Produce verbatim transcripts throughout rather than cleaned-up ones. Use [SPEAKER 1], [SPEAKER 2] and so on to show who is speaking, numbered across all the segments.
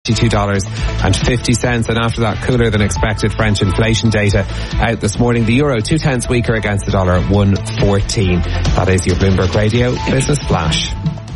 [SPEAKER 1] sixty-two dollars and fifty cents. And after that, cooler than expected French inflation data out this morning. The euro two tenths weaker against the dollar at one fourteen. That is your Bloomberg Radio Business Flash.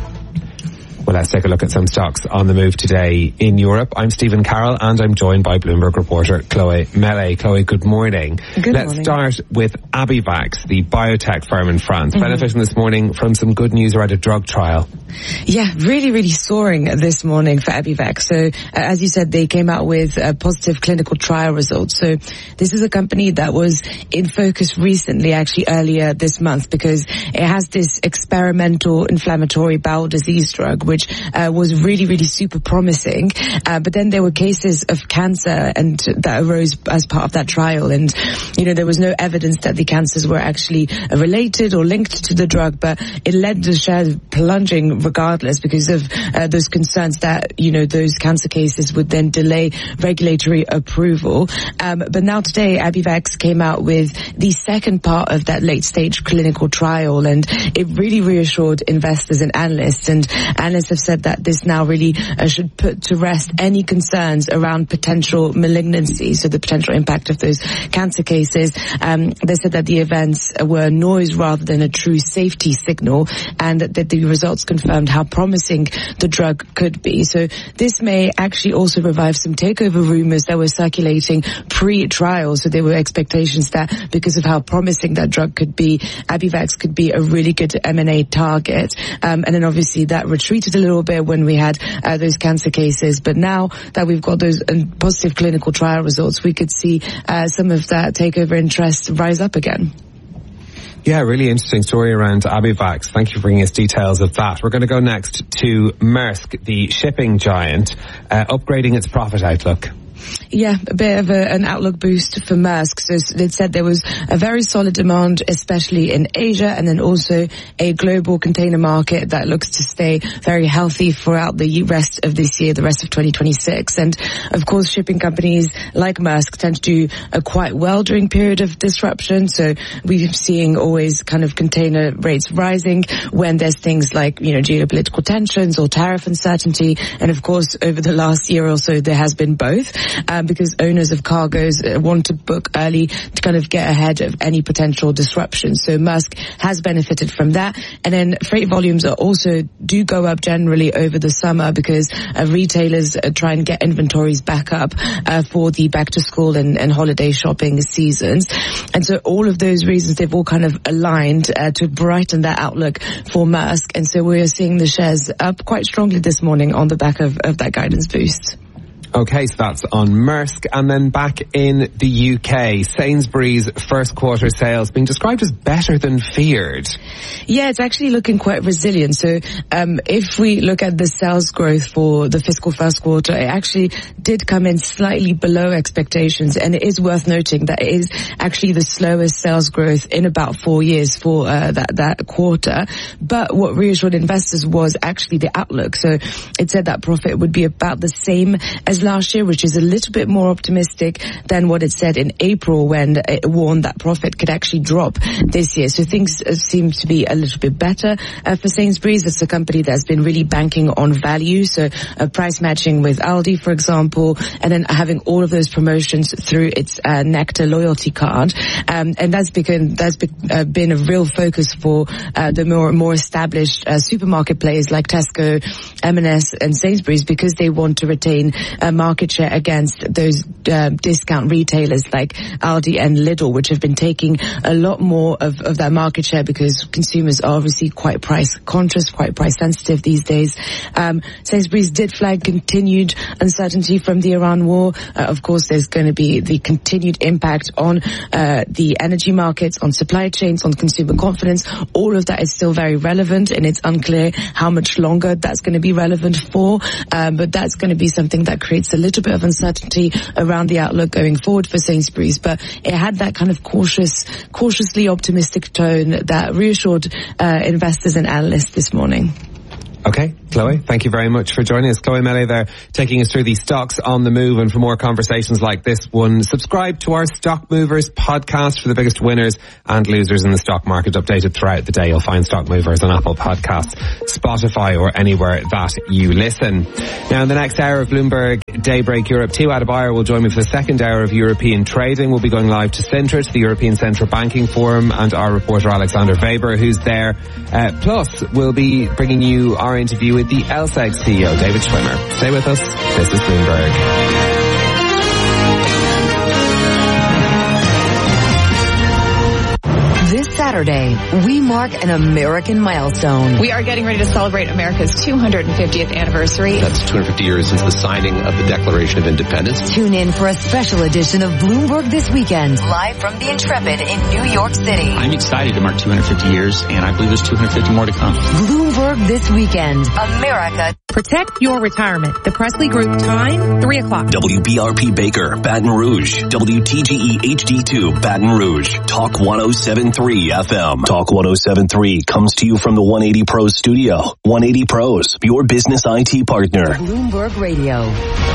[SPEAKER 1] Well, let's take a look at some stocks on the move today in Europe. I'm Stephen Carroll and I'm joined by Bloomberg reporter Chloe Mellet. Chloe, good morning.
[SPEAKER 2] Good
[SPEAKER 1] let's
[SPEAKER 2] morning.
[SPEAKER 1] start with Abivax, the biotech firm in France, mm-hmm. benefiting this morning from some good news around a drug trial.
[SPEAKER 2] Yeah, really, really soaring this morning for Abivax. So, uh, as you said, they came out with uh, positive clinical trial results. So, this is a company that was in focus recently, actually earlier this month, because it has this experimental inflammatory bowel disease drug, which uh, was really, really super promising. Uh, but then there were cases of cancer and that arose as part of that trial. And, you know, there was no evidence that the cancers were actually uh, related or linked to the drug, but it led the shares plunging regardless because of uh, those concerns that, you know, those cancer cases would then delay regulatory approval. Um, but now today, Abivax came out with the second part of that late-stage clinical trial, and it really reassured investors and analysts. And analysts have said that this now really uh, should put to rest any concerns around potential malignancy, so the potential impact of those cancer cases. Um, they said that the events were noise rather than a true safety signal, and that the results confirmed how promising the drug could be. So this may actually also revive some takeover rumors that were circulating pre-trial. So there were expectations that because of how promising that drug could be, Abivax could be a really good M and A target. Um, and then obviously that retreated a little bit when we had uh, those cancer cases. But now that we've got those uh, positive clinical trial results, we could see uh, some of that takeover interest rise up again.
[SPEAKER 1] Yeah, really interesting story around Abivax. Thank you for bringing us details of that. We're going to go next to Maersk, the shipping giant, uh, upgrading its profit outlook.
[SPEAKER 2] Yeah, a bit of a, an outlook boost for Maersk. So they said there was a very solid demand, especially in Asia, and then also a global container market that looks to stay very healthy throughout the rest of this year, the rest of twenty twenty-six. And of course, shipping companies like Maersk tend to do uh, quite well during period of disruption. So we're seeing always kind of container rates rising when there's things like, you know, geopolitical tensions or tariff uncertainty. And of course, over the last year or so, there has been both. Um, because owners of cargoes uh, want to book early to kind of get ahead of any potential disruption. So Maersk has benefited from that. And then freight volumes are also do go up generally over the summer because uh, retailers uh, try and get inventories back up uh, for the back to school and, and holiday shopping seasons. And so all of those reasons, they've all kind of aligned uh, to brighten that outlook for Maersk. And so we're seeing the shares up quite strongly this morning on the back of, of that guidance boost.
[SPEAKER 1] Okay, so that's on Maersk. And then back in the U K, Sainsbury's first quarter sales being described as better than feared.
[SPEAKER 2] Yeah, it's actually looking quite resilient. So um, if we look at the sales growth for the fiscal first quarter, it actually did come in slightly below expectations. And it is worth noting that it is actually the slowest sales growth in about four years for uh, that, that quarter. But what reassured investors was actually the outlook. So it said that profit would be about the same as last year, which is a little bit more optimistic than what it said in April when it warned that profit could actually drop this year. So things seem to be a little bit better uh, for Sainsbury's. It's a company that's been really banking on value, so uh, price matching with Aldi, for example, and then having all of those promotions through its uh, Nectar loyalty card. Um, and that's become that's be, uh, been a real focus for uh, the more more established uh, supermarket players like Tesco, M and S, and Sainsbury's, because they want to retain um, market share against those uh, discount retailers like Aldi and Lidl, which have been taking a lot more of, of that market share because consumers are obviously quite price conscious, quite price sensitive these days. Um, Sainsbury's did flag continued uncertainty from the Iran war. Uh, of course, there's going to be the continued impact on uh, the energy markets, on supply chains, on consumer confidence. All of that is still very relevant, and it's unclear how much longer that's going to be relevant for. Um, but that's going to be something that creates a little bit of uncertainty around the outlook going forward for Sainsbury's. But it had that kind of cautious, cautiously optimistic tone that reassured uh, investors and analysts this morning.
[SPEAKER 1] Okay, Chloe, thank you very much for joining us. Chloe Melee there, taking us through the stocks on the move. And for more conversations like this one, subscribe to our Stock Movers podcast for the biggest winners and losers in the stock market, updated throughout the day. You'll find Stock Movers on Apple Podcasts, Spotify, or anywhere that you listen. Now, in the next hour of Bloomberg Daybreak Europe, Tio Adebayor will join me for the second hour of European trading. We'll be going live to Sintra, to the European Central Banking Forum, and our reporter Alexander Weber, who's there. Uh, plus, we'll be bringing you our interview with the L S E G C E O, David Schwimmer. Stay with us. This is Bloomberg.
[SPEAKER 3] This Saturday, we mark an American milestone.
[SPEAKER 4] We are getting ready to celebrate America's two hundred fiftieth anniversary.
[SPEAKER 5] That's two hundred fifty years since the signing of the Declaration of Independence.
[SPEAKER 3] Tune in for a special edition of Bloomberg This Weekend, live from the Intrepid in New York City.
[SPEAKER 6] I'm excited to mark two hundred fifty years, and I believe there's two hundred fifty more to come.
[SPEAKER 3] Bloomberg This Weekend, America.
[SPEAKER 7] Protect your retirement. The Presley Group, time, three o'clock.
[SPEAKER 8] W B R P Baker, Baton Rouge. W T G E H D two, Baton Rouge. Talk one oh seven point three F M. Talk one oh seven point three comes to you from the one eighty Pros studio. one eighty Pros, your business I T partner.
[SPEAKER 3] Bloomberg Radio.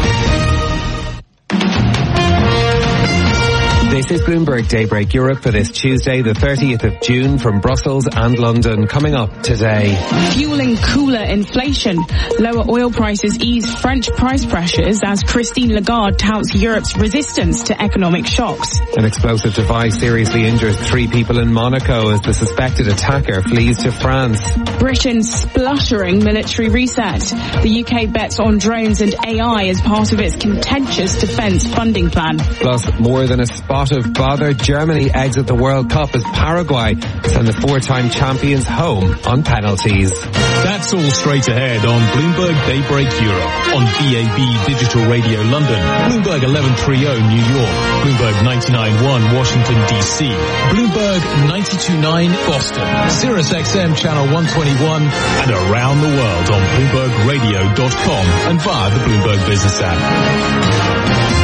[SPEAKER 1] This is Bloomberg Daybreak Europe for this Tuesday, the thirtieth of June, from Brussels and London. Coming up today,
[SPEAKER 9] fueling cooler inflation. Lower oil prices ease French price pressures as Christine Lagarde touts Europe's resistance to economic shocks.
[SPEAKER 1] An explosive device seriously injures three people in Monaco as the suspected attacker flees to France.
[SPEAKER 9] Britain's spluttering military reset. The U K bets on drones and A I as part of its contentious defence funding plan.
[SPEAKER 1] Plus, more than a spot of bother, Germany exit the World Cup as Paraguay send the four-time champions home on penalties.
[SPEAKER 10] That's all straight ahead on Bloomberg Daybreak Europe, on B A B Digital Radio London, Bloomberg eleven thirty New York, Bloomberg ninety-nine point one Washington D C, Bloomberg ninety-two point nine Boston, Sirius X M Channel one twenty-one, and around the world on Bloomberg Radio dot com and via the Bloomberg Business app.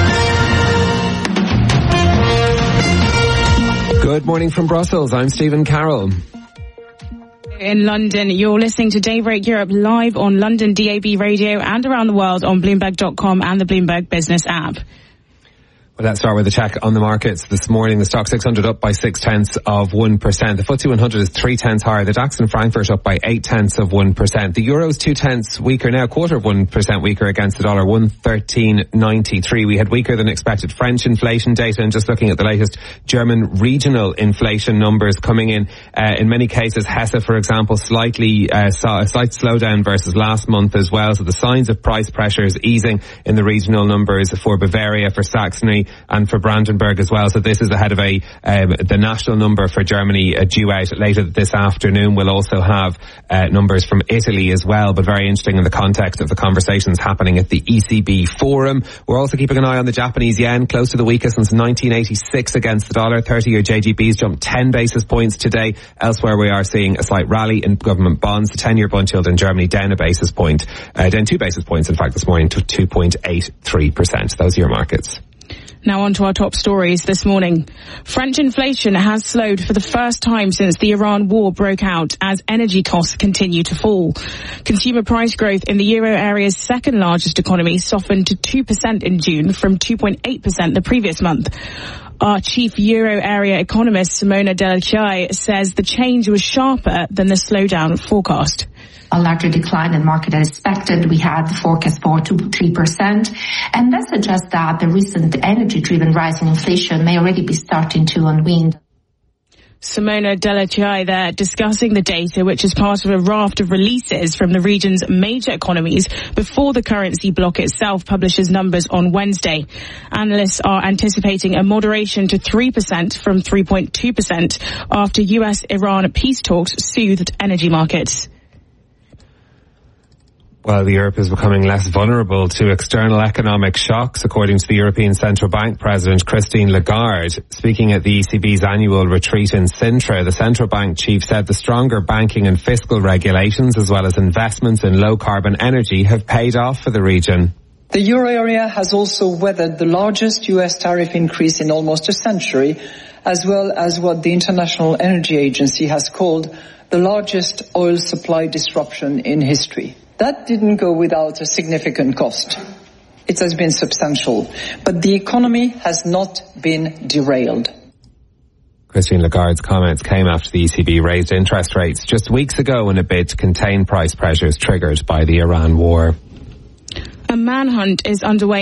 [SPEAKER 1] Good morning from Brussels. I'm Stephen Carroll.
[SPEAKER 9] In London, you're listening to Daybreak Europe live on London D A B Radio and around the world on Bloomberg dot com and the Bloomberg Business app.
[SPEAKER 1] Well, let's start with a check on the markets this morning. The stock six hundred up by six tenths of one percent. The F T S E one hundred is three tenths higher. The DAX in Frankfurt up by eight tenths of one percent. The Euro's two tenths weaker now, quarter of one percent weaker against the dollar, one thirteen ninety-three. We had weaker than expected French inflation data, and just looking at the latest German regional inflation numbers coming in, uh, in many cases, Hesse, for example, slightly, uh, saw a slight slowdown versus last month as well. So the signs of price pressures easing in the regional numbers for Bavaria, for Saxony, and for Brandenburg as well. So this is ahead of a um, the national number for Germany uh, due out later this afternoon. We'll also have uh, numbers from Italy as well, but very interesting in the context of the conversations happening at the E C B forum. We're also keeping an eye on the Japanese yen, close to the weakest since nineteen eighty-six against the dollar. thirty-year J G Bs jumped ten basis points today. Elsewhere we are seeing a slight rally in government bonds. The ten-year bond yield in Germany down a basis point, uh, down two basis points in fact this morning to two point eight three percent. Those are your markets.
[SPEAKER 9] Now on to our top stories this morning. French inflation has slowed for the first time since the Iran war broke out as energy costs continue to fall. Consumer price growth in the euro area's second largest economy softened to two percent in June from two point eight percent the previous month. Our chief euro area economist, Simona Delachiaie, says the change was sharper than the slowdown forecast.
[SPEAKER 11] A larger decline in market than expected. We had the forecast for two to three percent. And that suggests that the recent energy-driven rise in inflation may already be starting to unwind.
[SPEAKER 9] Simona Delachiaie there discussing the data, which is part of a raft of releases from the region's major economies before the currency bloc itself publishes numbers on Wednesday. Analysts are anticipating a moderation to three percent from three point two percent after U S Iran peace talks soothed energy markets.
[SPEAKER 1] Well, Europe is becoming less vulnerable to external economic shocks, according to the European Central Bank President Christine Lagarde. Speaking at the E C B's annual retreat in Sintra, the central bank chief said the stronger banking and fiscal regulations, as well as investments in low-carbon energy, have paid off for the region.
[SPEAKER 12] The euro area has also weathered the largest U S tariff increase in almost a century, as well as what the International Energy Agency has called the largest oil supply disruption in history. That didn't go without a significant cost. It has been substantial, but the economy has not been derailed.
[SPEAKER 1] Christine Lagarde's comments came after the E C B raised interest rates just weeks ago in a bid to contain price pressures triggered by the Iran war.
[SPEAKER 9] A manhunt is underway